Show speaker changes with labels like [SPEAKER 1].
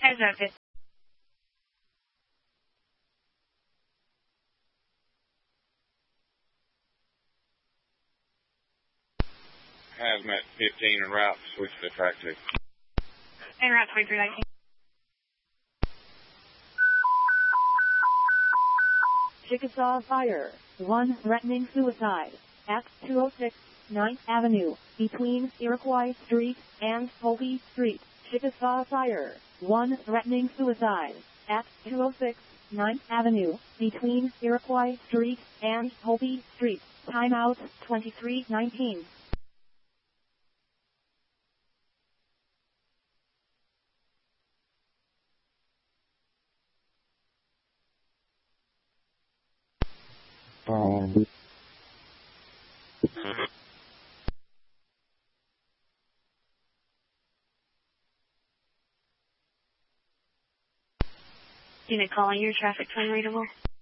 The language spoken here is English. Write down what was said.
[SPEAKER 1] Hazmat.
[SPEAKER 2] Hazmat 15 en route, switch to track 2.
[SPEAKER 1] En route 2319.
[SPEAKER 3] Chickasaw Fire. 1 threatening suicide. At 206 9th Avenue, between Iroquois Street and Hopi Street. Chickasaw Fire. 1 threatening suicide. At 206 9th Avenue, between Iroquois Street and Hopi Street. Timeout 2319.
[SPEAKER 1] Unit calling your traffic 20 readable.